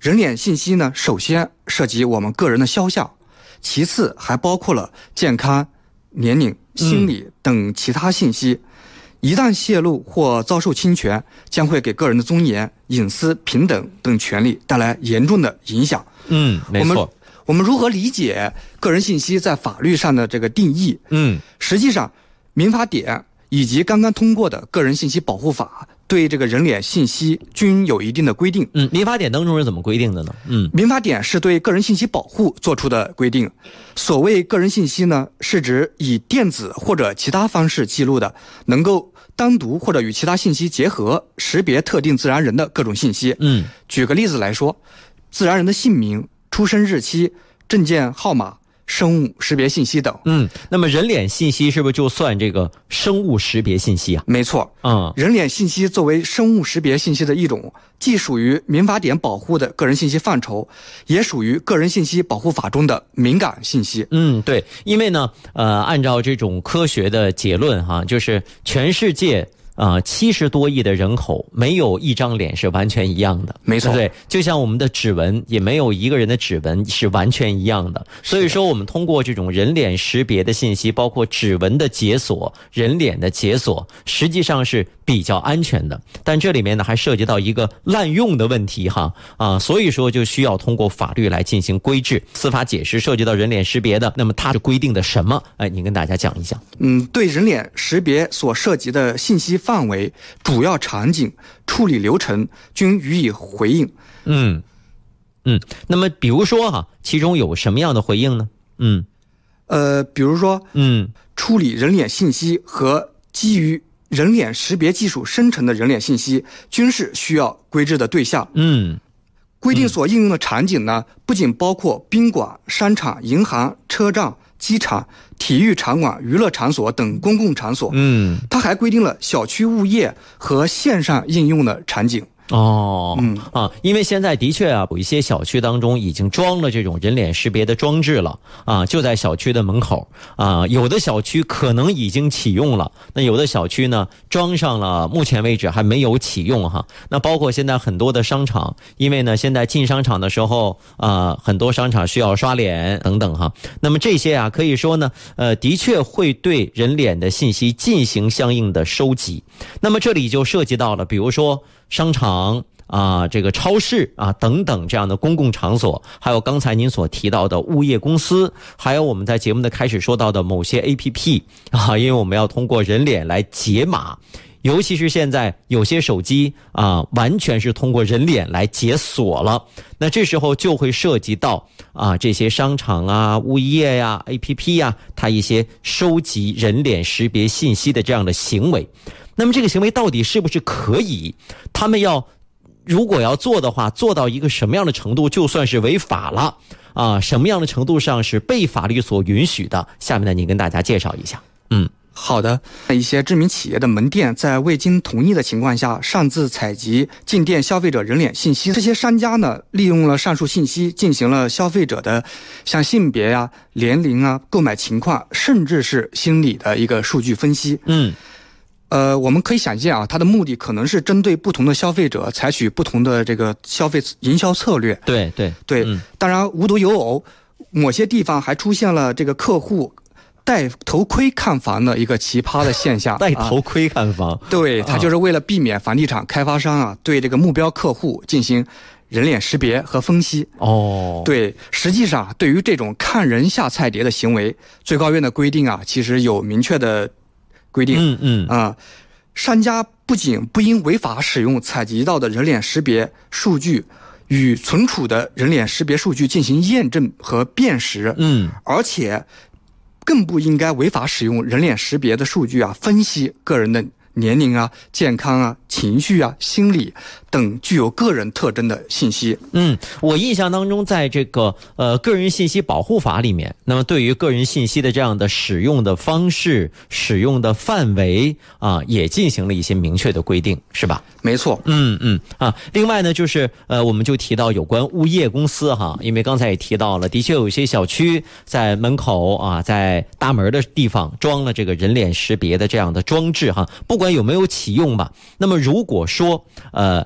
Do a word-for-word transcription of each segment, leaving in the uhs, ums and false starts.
人脸信息呢，首先涉及我们个人的肖像，其次还包括了健康、年龄、心理等其他信息。嗯，一旦泄露或遭受侵权，将会给个人的尊严、隐私、平等等权利带来严重的影响。 嗯，没错。 我们我们如何理解个人信息在法律上的这个定义？ 嗯， 实际上，民法典以及刚刚通过的《个人信息保护法》对这个人脸信息均有一定的规定。 嗯，民法典当中是怎么规定的呢？嗯， 民法典是对个人信息保护作出的规定。所谓个人信息呢，是指以电子或者其他方式记录的，能够单独或者与其他信息结合，识别特定自然人的各种信息。 嗯， 举个例子来说，自然人的姓名、出生日期、证件号码、生物识别信息等。 嗯，那么人脸信息是不是就算这个生物识别信息啊？ 没错。 嗯， 人脸信息作为生物识别信息的一种，既属于民法典保护的个人信息范畴，也属于个人信息保护法中的敏感信息。 嗯，对，因为呢，呃，按照这种科学的结论哈，就是全世界啊，七十多亿的人口，没有一张脸是完全一样的， 没错， 对，就像我们的指纹，也没有一个人的指纹是完全一样的。所以说，我们通过这种人脸识别的信息，包括指纹的解锁、人脸的解锁，实际上是比较安全的。但这里面呢，还涉及到一个滥用的问题哈啊，所以说就需要通过法律来进行规制。司法解释涉及到人脸识别的，那么它是规定的什么？哎，你跟大家讲一讲。 嗯，对人脸识别所涉及的信息范围、主要场景、处理流程均予以回应。 嗯嗯，那么比如说哈，其中有什么样的回应呢？嗯， 呃，比如说， 嗯， 处理人脸信息和基于人脸识别技术生成的人脸信息，均是需要规制的对象。 嗯， 规定所应用的场景呢，不仅包括宾馆、商场、银行、车站、机场、体育场馆、娱乐场所等公共场所。 嗯， 它还规定了小区物业和线上应用的场景。 哦， 嗯啊，因为现在的确啊，有一些小区当中已经装了这种人脸识别的装置了啊，就在小区的门口啊，有的小区可能已经启用了，那有的小区呢装上了，目前为止还没有启用哈。那包括现在很多的商场，因为呢现在进商场的时候啊，很多商场需要刷脸等等哈。那么这些啊，可以说呢，呃，的确会对人脸的信息进行相应的收集。那么这里就涉及到了，比如说商场啊，这个超市啊等等这样的公共场所，还有刚才您所提到的物业公司，还有我们在节目的开始说到的某些 A P P 啊，因为我们要通过人脸来解码，尤其是现在有些手机啊，完全是通过人脸来解锁了，那这时候就会涉及到啊这些商场啊、物业呀、A P P 呀，它一些收集人脸识别信息的这样的行为。那么这个行为到底是不是可以？他们要如果要做的话，做到一个什么样的程度就算是违法了啊？什么样的程度上是被法律所允许的？下面呢，你跟大家介绍一下。嗯， 好的。一些知名企业的门店在未经同意的情况下擅自采集进店消费者人脸信息，这些商家呢，利用了上述信息进行了消费者的像性别呀、年龄啊、购买情况，甚至是心理的一个数据分析。 嗯。 呃，我们可以想见啊，它的目的可能是针对不同的消费者采取不同的这个消费营销策略。 对对对、嗯，当然无独有偶，某些地方还出现了这个客户戴头盔看房的一个奇葩的现象。 戴头盔看房， 啊、对，它就是为了避免房地产开发商啊对这个目标客户进行人脸识别和分析。 哦， 对，实际上对于这种看人下菜碟的行为，最高院的规定啊，其实有明确的规定。 嗯嗯啊、呃，商家不仅不应违法使用采集到的人脸识别数据与存储的人脸识别数据进行验证和辨识， 嗯， 而且更不应该违法使用人脸识别的数据啊，分析个人的年龄啊、健康啊、情绪啊、心理等具有个人特征的信息。 嗯，我印象当中，在这个呃个人信息保护法里面，那么对于个人信息的这样的使用的方式、使用的范围啊，也进行了一些明确的规定，是吧？ 没错。 嗯嗯啊，另外呢，就是呃，我们就提到有关物业公司哈，因为刚才也提到了，的确有一些小区在门口啊，在大门的地方装了这个人脸识别的这样的装置哈，不管有没有启用吧。那么如果说呃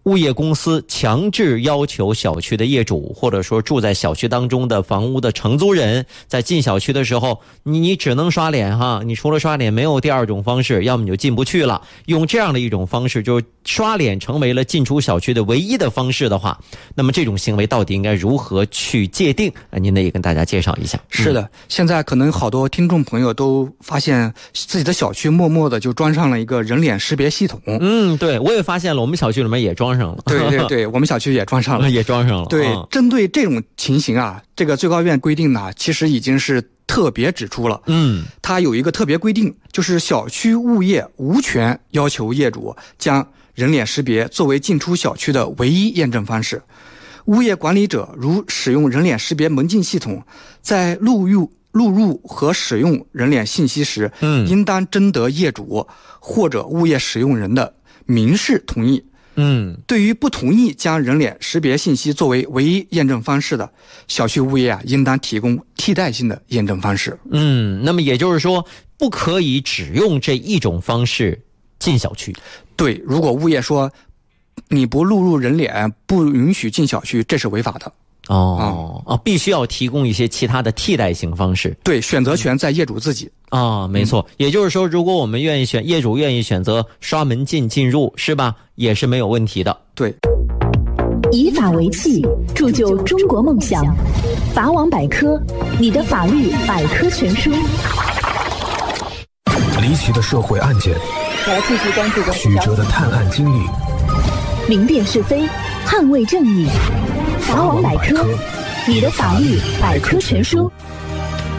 物业公司强制要求小区的业主，或者说住在小区当中的房屋的承租人，在进小区的时候，你你只能刷脸哈，你除了刷脸没有第二种方式，要么你就进不去了。用这样的一种方式，就是刷脸成为了进出小区的唯一的方式的话，那么这种行为到底应该如何去界定？您呢也跟大家介绍一下。 是的，嗯、现在可能好多听众朋友都发现自己的小区默默的就装上了一个人脸识别系统。 嗯，对，我也发现了，我们小区里面也装上了。 对对对，我们小区也装上了， 也装上了。 对，嗯、针对这种情形啊，这个最高院规定呢，其实已经是特别指出了。嗯，它有一个特别规定，就是小区物业无权要求业主将人脸识别作为进出小区的唯一验证方式。物业管理者如使用人脸识别门禁系统，在录入录入和使用人脸信息时，嗯，应当征得业主或者物业使用人的明示同意。嗯，对于不同意将人脸识别信息作为唯一验证方式的小区物业啊，应当提供替代性的验证方式。 嗯，那么也就是说，不可以只用这一种方式进小区。 对，如果物业说你不录入人脸，不允许进小区，这是违法的。 哦、嗯、啊，必须要提供一些其他的替代性方式。 对，选择权在业主自己。 啊，没错。也就是说，如果我们愿意选，业主愿意选择刷门禁进入，是吧？也是没有问题的。 对。 以法为器，铸就中国梦想。法网百科，你的法律百科全书。 离奇的社会案件， 来继续关注的曲折的探案经历， 明辨是非，捍卫正义。法网百科，你的法律百科全书。